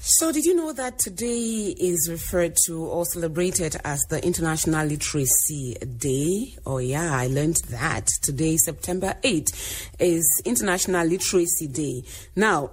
So did you know that today is referred to or celebrated as the International Literacy Day? Oh yeah, I learned that. Today, September 8th, is International Literacy Day. Now,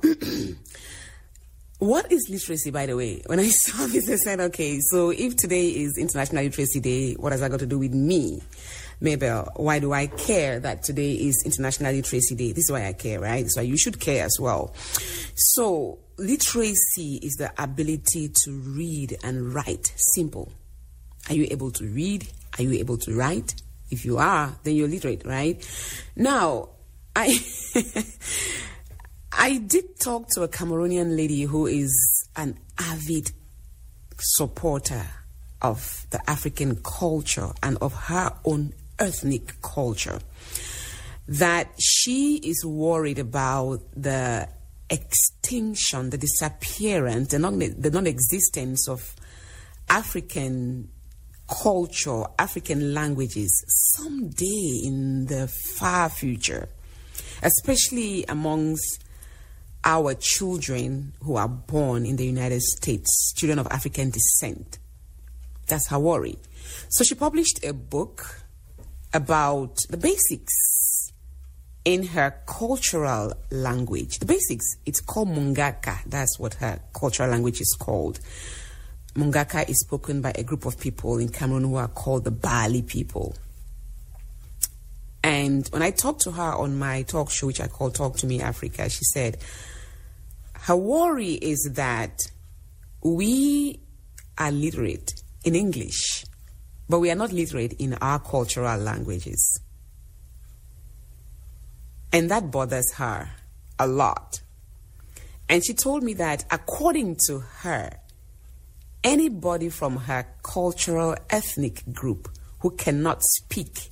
what is literacy, by the way? When I saw this, I said, okay, so if today is International Literacy Day, what has that got to do with me? Mabel, why do I care that today is International Literacy Day? This is why I care, right? So you should care as well. So literacy is the ability to read and write. Simple. Are you able to read? Are you able to write? If you are, then you're literate, right? Now, I did talk to a Cameroonian lady who is an avid supporter of the African culture and of her own ethnic culture, that she is worried about the extinction, the disappearance, the non-existence of African culture, African languages someday in the far future, especially amongst our children who are born in the United States, children of African descent. That's her worry. So she published a book about the basics in her cultural language. The basics, it's called Mungaka. That's what her cultural language is called. Mungaka is spoken by a group of people in Cameroon who are called the Bali people. And when I talked to her on my talk show, which I call Talk to Me Africa, she said her worry is that we are literate in English, but we are not literate in our cultural languages. And that bothers her a lot. And she told me that according to her, anybody from her cultural ethnic group who cannot speak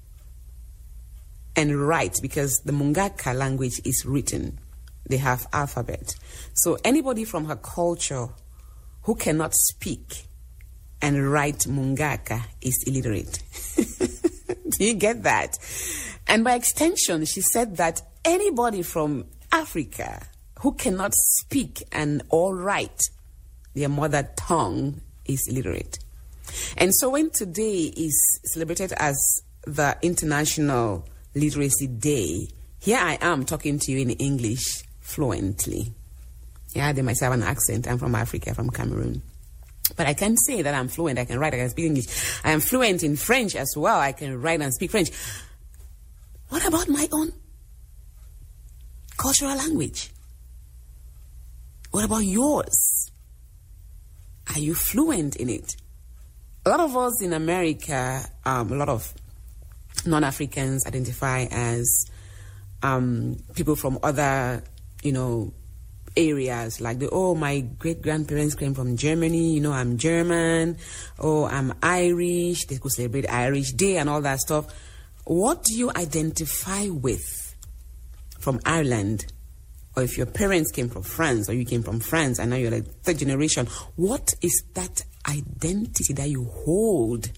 and write, because the Mungaka language is written, they have alphabet. So anybody from her culture who cannot speak and write Mungaka is illiterate. Do you get that? And by extension, she said that anybody from Africa who cannot speak and or write their mother tongue is illiterate. And so when today is celebrated as the International Literacy Day, here I am talking to you in English fluently. Yeah, they might have an accent. I'm from Africa, from Cameroon. But I can say that I'm fluent. I can write, I can speak English. I am fluent in French as well. I can write and speak French. What about my own cultural language? What about yours? Are you fluent in it? A lot of us in America, a lot of non-Africans identify as people from other, areas, like my great-grandparents came from Germany, I'm German, I'm Irish, they could celebrate Irish Day and all that stuff. What do you identify with from Ireland? Or if your parents came from France, or you came from France and now you're like third generation, what is that identity that you hold?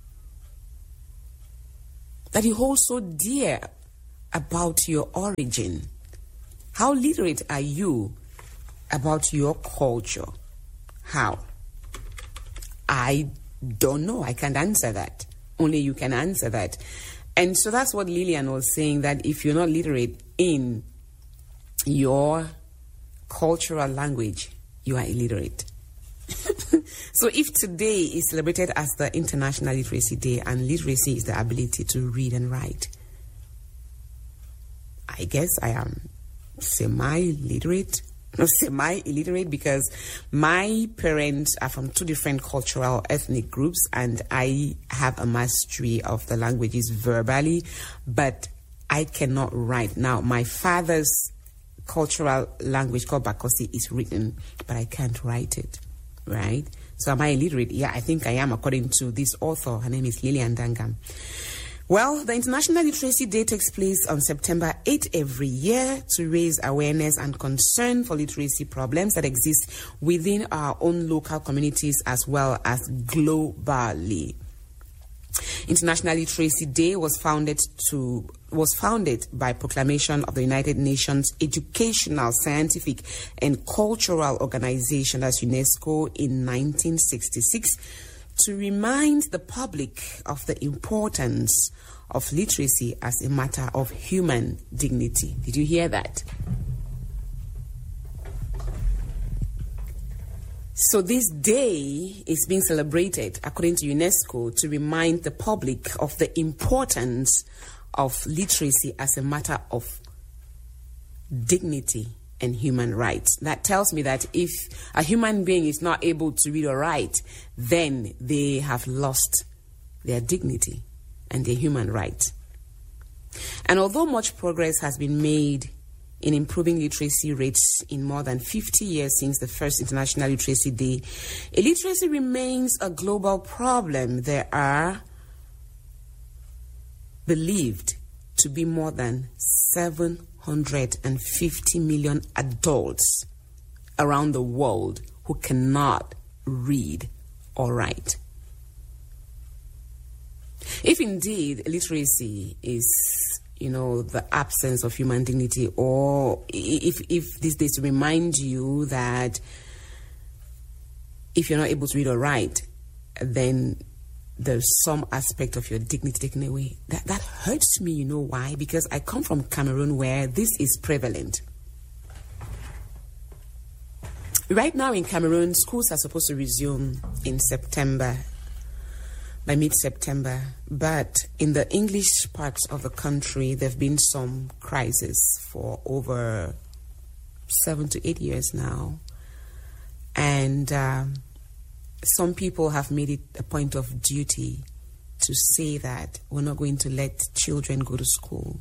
That you hold so dear about your origin? How literate are you about your culture? How? I don't know. I can't answer that. Only you can answer that. And so that's what Lillian was saying, that if you're not literate in your cultural language, you are illiterate. So if today is celebrated as the International Literacy Day, and literacy is the ability to read and write, I guess I am semi-illiterate, because my parents are from two different cultural ethnic groups, and I have a mastery of the languages verbally, but I cannot write. Now, my father's cultural language called Bakosi is written, but I can't write it, right? So am I illiterate? Yeah, I think I am, according to this author. Her name is Lillian Dangam. Well, the International Literacy Day takes place on September 8 every year to raise awareness and concern for literacy problems that exist within our own local communities as well as globally. International Literacy Day was founded by proclamation of the United Nations Educational, Scientific and Cultural Organization, that's UNESCO, in 1966 to remind the public of the importance of literacy as a matter of human dignity. Did you hear that? So this day is being celebrated, according to UNESCO, to remind the public of the importance of literacy as a matter of dignity and human rights. That tells me that if a human being is not able to read or write, then they have lost their dignity and their human rights. And although much progress has been made in improving literacy rates in more than 50 years since the first International Literacy Day, illiteracy remains a global problem. There are believed to be more than 750 million adults around the world who cannot read or write. If indeed illiteracy is the absence of human dignity, or if this day to remind you that if you're not able to read or write, then there's some aspect of your dignity taken away. That hurts me, you know why? Because I come from Cameroon, where this is prevalent. Right now in Cameroon, schools are supposed to resume in September, by mid-September, but in the English parts of the country, there have been some crises for over 7 to 8 years now. And some people have made it a point of duty to say that we're not going to let children go to school.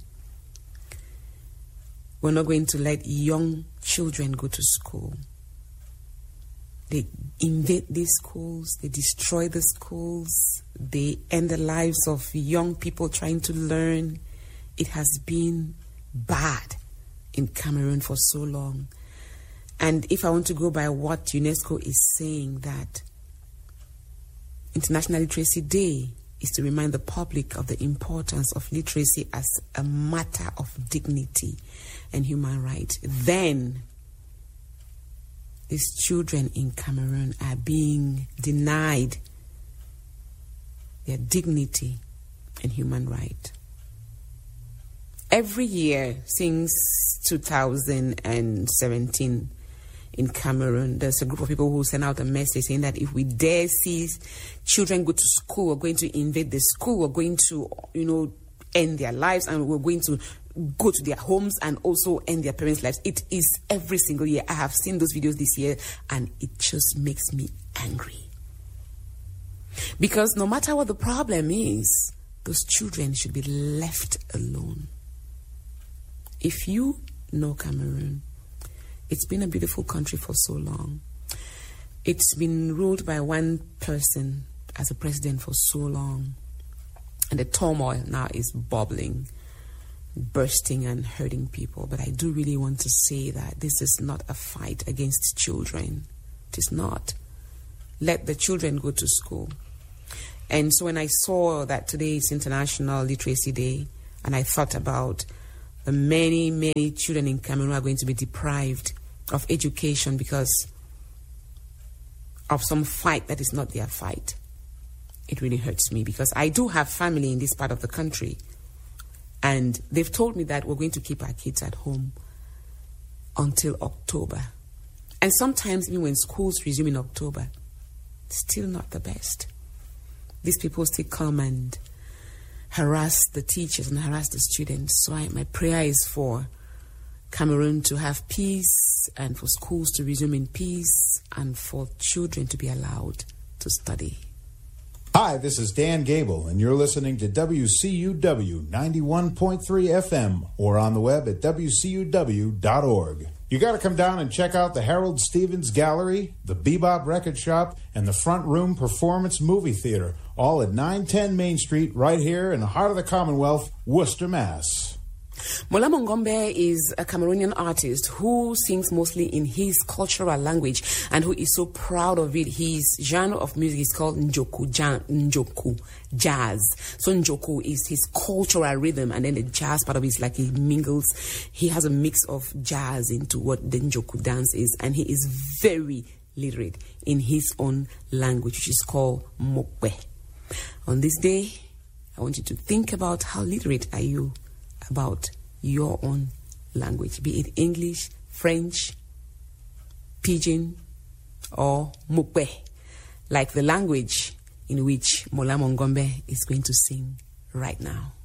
We're not going to let young children go to school. They invade these schools, they destroy the schools, they end the lives of young people trying to learn. It has been bad in Cameroon for so long. And if I want to go by what UNESCO is saying, that International Literacy Day is to remind the public of the importance of literacy as a matter of dignity and human rights, then these children in Cameroon are being denied their dignity and human right. Every year since 2017 in Cameroon, there's a group of people who send out a message saying that if we dare see children go to school, we're going to invade the school, we're going to, end their lives, and we're going to go to their homes and also end their parents' lives. It is every single year. I have seen those videos this year, and it just makes me angry. Because no matter what the problem is, those children should be left alone. If you know Cameroon, it's been a beautiful country for so long. It's been ruled by one person as a president for so long. And the turmoil now is bubbling, bursting and hurting people. But I do really want to say that this is not a fight against children. It is not. Let the children go to school. And so when I saw that today is International Literacy Day, and I thought about the many, many children in Cameroon are going to be deprived of education because of some fight that is not their fight, it really hurts me, because I do have family in this part of the country, and they've told me that we're going to keep our kids at home until October. And sometimes even when schools resume in October, still not the best. These people still come and harass the teachers and harass the students. So my prayer is for Cameroon to have peace, and for schools to resume in peace, and for children to be allowed to study. Hi, this is Dan Gable, and you're listening to WCUW 91.3 FM, or on the web at WCUW.org. You got to come down and check out the Harold Stevens Gallery, the Bebop Record Shop, and the Front Room Performance Movie Theater, all at 910 Main Street, right here in the heart of the Commonwealth, Worcester, Mass. Mola Mongombe is a Cameroonian artist who sings mostly in his cultural language and who is so proud of it. His genre of music is called Njoku jazz. So Njoku is his cultural rhythm, and then the jazz part of it is like he has a mix of jazz into what the Njoku dance is, and he is very literate in his own language, which is called Mokwe. On this day, I want you to think about how literate are you about your own language, be it English, French, Pidgin, or Mokwe, like the language in which Mola Mongombe is going to sing right now.